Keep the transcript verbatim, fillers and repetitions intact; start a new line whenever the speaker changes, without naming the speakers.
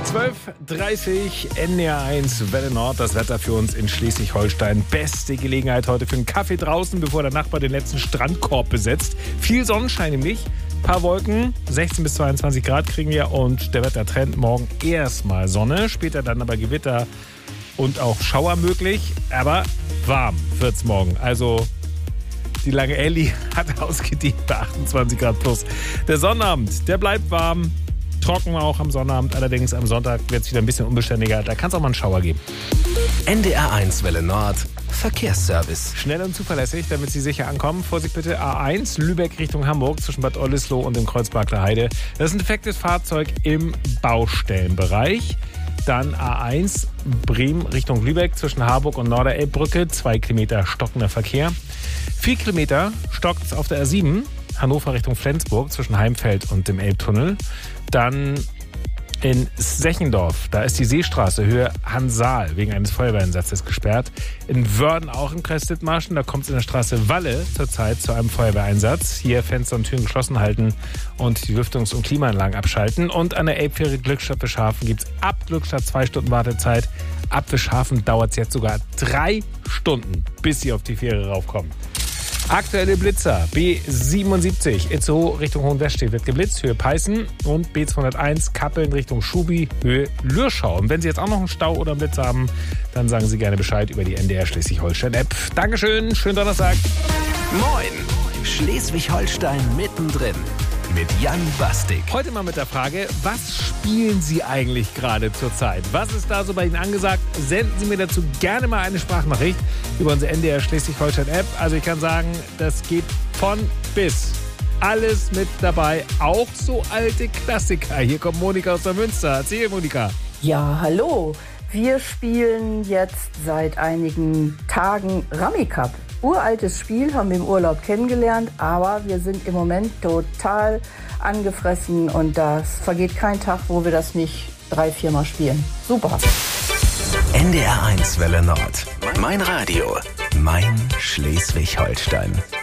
zwölf Uhr dreißig, N D R eins, Welle Nord, das Wetter für uns in Schleswig-Holstein. Beste Gelegenheit heute für einen Kaffee draußen, bevor der Nachbar den letzten Strandkorb besetzt. Viel Sonnenschein nämlich, paar Wolken, sechzehn bis zweiundzwanzig Grad kriegen wir und der Wettertrend morgen erstmal Sonne, später dann aber Gewitter und auch Schauer möglich, aber warm wird's morgen. Also die lange Elli hat ausgedient bei achtundzwanzig Grad plus. Der Sonnabend, der bleibt warm. Trocken auch am Sonnabend, allerdings am Sonntag wird es wieder ein bisschen unbeständiger. Da kann es auch mal einen Schauer geben.
N D R eins Welle Nord, Verkehrsservice.
Schnell und zuverlässig, damit Sie sicher ankommen. Vorsicht bitte, A eins, Lübeck Richtung Hamburg zwischen Bad Oldesloe und dem Kreuzberger Heide. Das ist ein defektes Fahrzeug im Baustellenbereich. Dann A eins, Bremen Richtung Lübeck zwischen Harburg und Norderelbbrücke. Zwei Kilometer stockender Verkehr. Vier Kilometer stockt es auf der A sieben. Hannover Richtung Flensburg zwischen Heimfeld und dem Elbtunnel. Dann in Sechendorf, da ist die Seestraße Höhe Hansal wegen eines Feuerwehreinsatzes gesperrt. In Wörden auch im Kreis Dithmarschen, da kommt es in der Straße Walle zurzeit zu einem Feuerwehreinsatz. Hier Fenster und Türen geschlossen halten und die Lüftungs- und Klimaanlagen abschalten. Und an der Elbfähre Glückstadt Wischhafen gibt es ab Glückstadt zwei Stunden Wartezeit. Ab Wischhafen dauert es jetzt sogar drei Stunden, bis Sie auf die Fähre raufkommen. Aktuelle Blitzer, B siebenundsiebzig, Itzehoe Richtung Hohenwestedt wird geblitzt, Höhe Peißen und B zweihunderteins, Kappeln Richtung Schubi, Höhe Lürschau. Und wenn Sie jetzt auch noch einen Stau oder einen Blitz haben, dann sagen Sie gerne Bescheid über die N D R Schleswig-Holstein-App. Dankeschön, schönen Donnerstag.
Moin, Schleswig-Holstein mittendrin mit Jan Bastik.
Heute mal mit der Frage, was spielen Sie eigentlich gerade zurzeit? Was ist da so bei Ihnen angesagt? Senden Sie mir dazu gerne mal eine Sprachnachricht über unsere N D R Schleswig-Holstein-App. Also ich kann sagen, das geht von bis. Alles mit dabei, auch so alte Klassiker. Hier kommt Monika aus der Münster. Erzähl, Monika.
Ja, hallo. Wir spielen jetzt seit einigen Tagen Rummy Cup. Uraltes Spiel, haben wir im Urlaub kennengelernt, aber wir sind im Moment total angefressen und das vergeht kein Tag, wo wir das nicht drei, viermal spielen. Super.
N D R eins Welle Nord. Mein Radio. Mein Schleswig-Holstein.